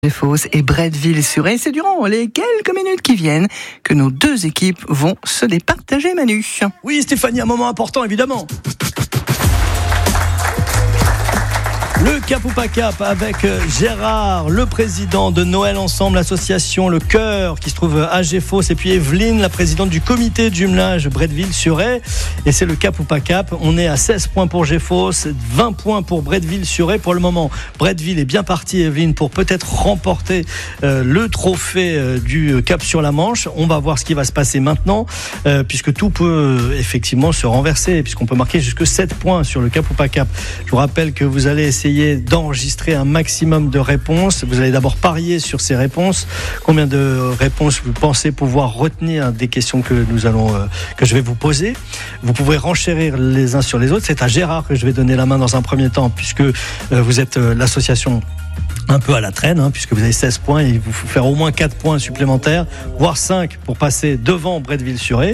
Fosse et Bretteville-sur-Aie. C'est durant les quelques minutes qui viennent que nos deux équipes vont se départager, Manu. Oui, Stéphanie, un moment important, évidemment. Le Cap ou pas Cap avec Gérard, le président de Noël Ensemble, l'association Le Cœur qui se trouve à Géfosse, et puis Evelyne, la présidente du comité de jumelage Bretteville-sur-Aie. Et c'est le Cap ou pas Cap. On est à 16 points pour Géfosse, 20 points pour Bretteville-sur-Aie. Pour le moment, Bretteville est bien parti, Evelyne, pour peut-être remporter le trophée du Cap sur la Manche. On va voir ce qui va se passer maintenant, puisque tout peut effectivement se renverser, puisqu'on peut marquer jusque 7 points sur le Cap ou pas Cap. Je vous rappelle que vous allez essayer d'enregistrer un maximum de réponses. Vous allez d'abord parier sur ces réponses. Combien de réponses vous pensez pouvoir retenir des questions que je vais vous poser. Vous pouvez renchérir les uns sur les autres. C'est à Gérard que je vais donner la main dans un premier temps, puisque vous êtes l'association un peu à la traîne, puisque vous avez 16 points et il vous faut faire au moins 4 points supplémentaires, voire 5 pour passer devant Bretteville-sur-Aie.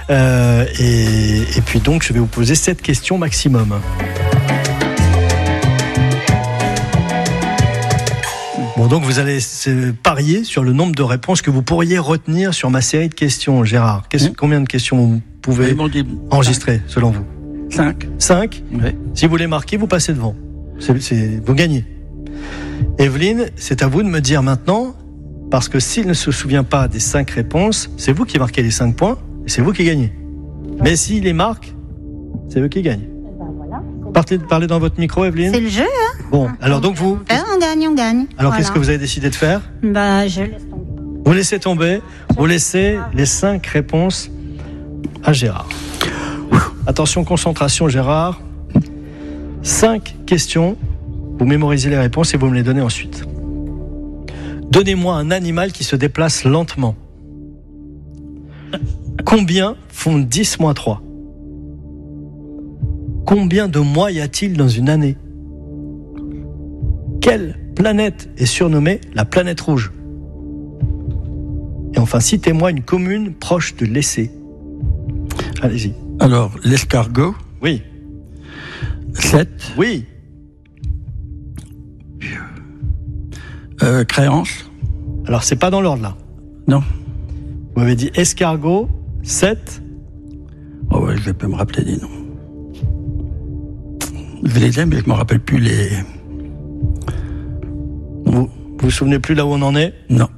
Et puis donc, je vais vous poser 7 questions maximum. Bon, donc vous allez parier sur le nombre de réponses que vous pourriez retenir sur ma série de questions, Gérard. Combien de questions vous pouvez enregistrer, selon vous ? 5. 5 ? Oui. Si vous les marquez, vous passez devant. Vous gagnez. Evelyne, c'est à vous de me dire maintenant, parce que s'il ne se souvient pas des 5 réponses, c'est vous qui marquez les 5 points, et c'est vous qui gagnez. Mais s'il les marque, c'est eux qui gagnent. Parlez dans votre micro, Evelyne. C'est le jeu, hein. Bon, alors donc vous... On gagne. Alors voilà. Qu'est-ce que vous avez décidé de faire ? Je laisse tomber. Vous laissez tomber, vous laissez les 5 réponses à Gérard. Attention, concentration, Gérard. 5 questions, vous mémorisez les réponses et vous me les donnez ensuite. Donnez-moi un animal qui se déplace lentement. Combien font 10 moins 3 ? Combien de mois y a-t-il dans une année ? Quelle planète est surnommée la planète rouge ? Et enfin, citez-moi une commune proche de l'Essé. Allez-y. Alors, l'escargot. Oui. 7. Oui. Créance. Alors, c'est pas dans l'ordre là. Non. Vous m'avez dit escargot, 7. Oh ouais, je vais pas me rappeler des noms. Je les aime, mais je ne me rappelle plus les... Vous vous souvenez plus là où on en est ? Non.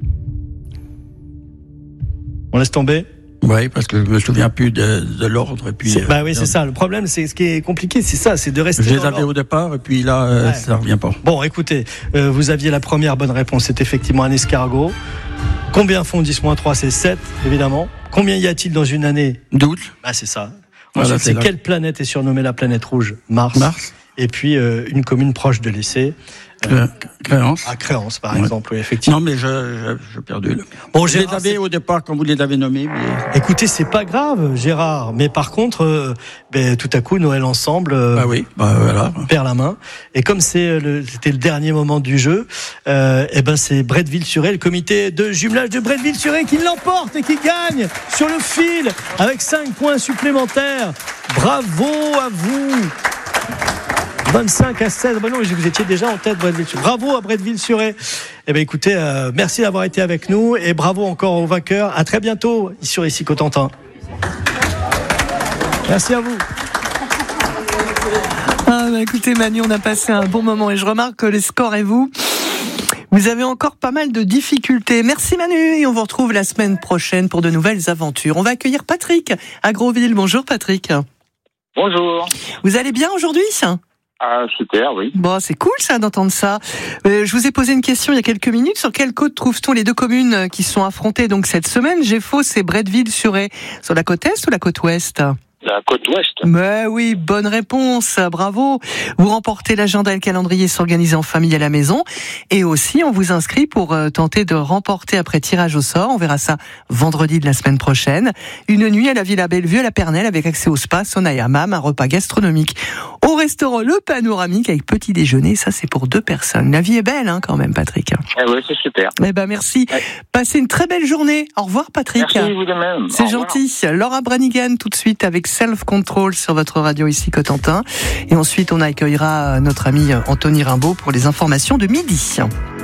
On laisse tomber ? Oui, parce que je me souviens plus de l'ordre. Et puis, c'est ça. Le problème, c'est ce qui est compliqué, c'est ça, c'est de rester je les dans avais l'ordre. au départ, et puis là, ça ne revient pas. Bon, écoutez, vous aviez la première bonne réponse, c'est effectivement un escargot. Combien font 10 moins 3 ? C'est 7, évidemment. Combien y a-t-il dans une année ? 12. C'est ça. Voilà, Ensuite, c'est quelle planète est surnommée la planète rouge ? Mars. Et puis, une commune proche de l'Essé. Créance. À Créance, par exemple, oui, effectivement. Non, mais j'ai perdu. Bon, je les avais au départ quand vous les avez nommés. Mais... Écoutez, c'est pas grave, Gérard. Mais par contre, tout à coup, Noël Ensemble voilà. perd la main. Et comme c'était le dernier moment du jeu, c'est Bretteville-sur-Aie, le comité de jumelage de Bretteville-sur-Aie qui l'emporte et qui gagne sur le fil avec 5 points supplémentaires. Bravo à vous. 25 à 16. Non, vous étiez déjà en tête, Bretteville-sur-Aie. Bravo à Bretteville-sur-Aie. Écoutez, merci d'avoir été avec nous et bravo encore aux vainqueurs. À très bientôt sur ici Cotentin. Merci à vous. Écoutez, Manu, on a passé un bon moment et je remarque que les scores et vous avez encore pas mal de difficultés. Merci Manu et on vous retrouve la semaine prochaine pour de nouvelles aventures. On va accueillir Patrick à Grosville. Bonjour Patrick. Bonjour. Vous allez bien aujourd'hui ? Super, oui. Bon, c'est cool ça d'entendre ça. Je vous ai posé une question il y a quelques minutes. Sur quelle côte trouve-t-on les deux communes qui sont affrontées donc cette semaine, Géfosse et Bretteville-sur-Aie ? Sur la côte est ou la côte ouest ? La côte ouest. Mais oui, bonne réponse, bravo. Vous remportez l'agenda et le calendrier s'organiser en famille à la maison. Et aussi, on vous inscrit pour tenter de remporter après tirage au sort, on verra ça vendredi de la semaine prochaine, une nuit à la Villa Bellevue à la Pernelle avec accès au spa, sauna et hammam, un repas gastronomique au restaurant Le Panoramique avec petit déjeuner. Ça, c'est pour 2 personnes. La vie est belle quand même, Patrick. Oui, c'est super. Merci. Ouais. Passez une très belle journée. Au revoir, Patrick. Merci, vous de même. C'est gentil. Laura Branigan tout de suite avec Self Control sur votre radio ici Cotentin. Et ensuite, on accueillera notre ami Anthony Rimbaud pour les informations de midi.